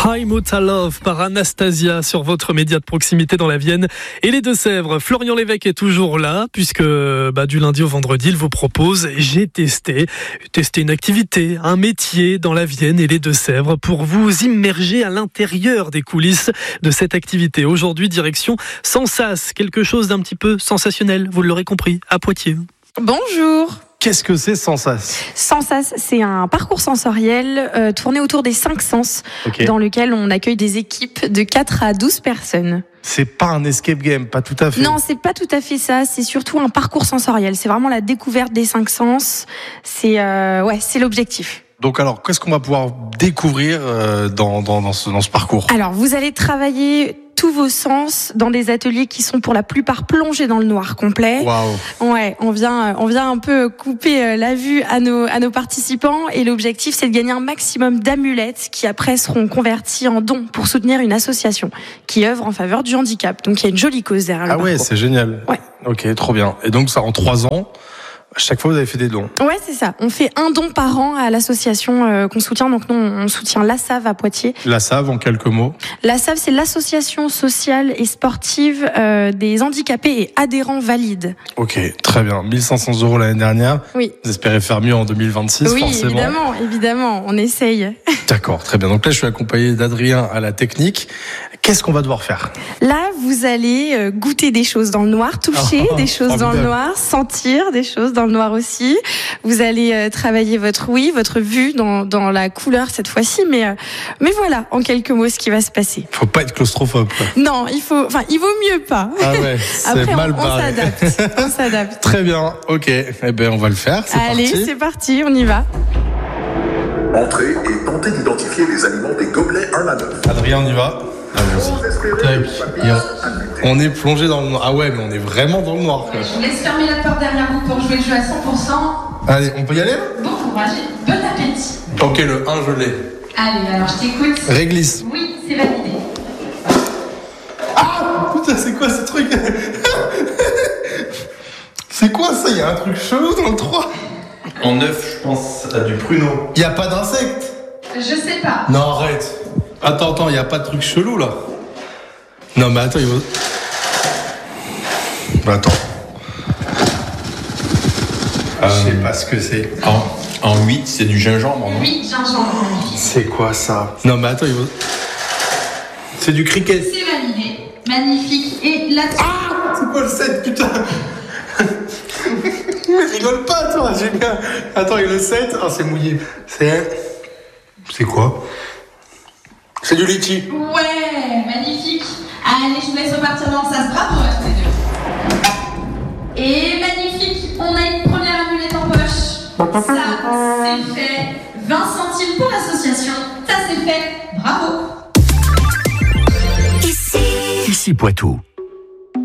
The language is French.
I'm Out of Love par Anastasia sur votre média de proximité dans la Vienne et les Deux-Sèvres. Florian Lévesque est toujours là puisque du lundi au vendredi, il vous propose J'ai testé une activité, un métier dans la Vienne et les Deux-Sèvres pour vous immerger à l'intérieur des coulisses de cette activité. Aujourd'hui, direction Sensas, quelque chose d'un petit peu sensationnel, vous l'aurez compris, à Poitiers. Bonjour. Qu'est-ce que c'est Sensas ? Sensas, c'est un parcours sensoriel tourné autour des 5 sens, dans lequel on accueille des équipes de 4 à 12 personnes. C'est pas un escape game, pas tout à fait. Non, c'est pas tout à fait ça. C'est surtout un parcours sensoriel. C'est vraiment la découverte des 5 sens. C'est l'objectif. Donc alors, qu'est-ce qu'on va pouvoir découvrir dans ce parcours ? Alors, vous allez travailler tous vos sens dans des ateliers qui sont pour la plupart plongés dans le noir complet. Waouh. Ouais, on vient un peu couper la vue à nos participants et l'objectif c'est de gagner un maximum d'amulettes qui après seront converties en dons pour soutenir une association qui œuvre en faveur du handicap. Donc il y a une jolie cause derrière le parcours. Ouais, c'est génial. Ouais. Ok, trop bien. Et donc ça en 3 ans. Chaque fois, vous avez fait des dons. Ouais, c'est ça. On fait un don par an à l'association qu'on soutient. Donc, nous, on soutient l'ASSAV à Poitiers. L'ASSAV, en quelques mots. L'ASSAV, c'est l'association sociale et sportive des handicapés et adhérents valides. Ok, très bien. 1500 € l'année dernière. Oui. Vous espérez faire mieux en 2026, oui, forcément. évidemment. On essaye. D'accord, très bien. Donc là, je suis accompagné d'Adrien à la technique. Qu'est-ce qu'on va devoir faire ? Là, vous allez goûter des choses dans le noir, toucher des choses dans le noir, sentir des choses dans le noir aussi. Vous allez travailler votre vue dans la couleur cette fois-ci, mais voilà, en quelques mots, ce qui va se passer. Faut pas être claustrophobe, quoi. Non, il vaut mieux pas. Ah ouais, c'est après, mal barré. On s'adapte. Très bien, ok. Eh ben, on va le faire. Allez, c'est parti, on y va. Entrez et tentez d'identifier les aliments des gobelets 1 à 9. Adrien, on y va. On est plongé dans le noir. Ah ouais, mais on est vraiment dans le noir. Je vous laisse fermer la porte derrière vous pour jouer le jeu à 100%. Allez, on peut y aller ? Bon courage et bon appétit. Ok, le 1, je l'ai. Allez, alors je t'écoute. Réglisse. Oui, c'est validé. Ah putain, c'est quoi ce truc ? C'est quoi ça ? Il y a un truc chelou dans le 3. En 9, je pense à du pruneau. Il y a pas d'insectes ? Je sais pas. Non, arrête. Attends, il y a pas de truc chelou là ? Non, mais attends, il va... Attends. Je sais pas ce que c'est. En 8, c'est du gingembre, non ? Oui, gingembre. C'est quoi ça ? Non, mais attends, il va... C'est du cricket. C'est validé. Magnifique. Et là... Ah ! C'est quoi le 7, putain ? Mais rigole pas, toi, j'ai bien... Attends, et le 7 ? Ah, c'est mouillé. C'est quoi ? C'est du litchi. Ouais, magnifique. Allez, je vous laisse repartir dans le sas. Bravo à tous les deux. Et magnifique, on a une première amulette en poche. Ça, c'est fait. 20 centimes pour l'association. Ça, c'est fait. Bravo. Ici Poitou.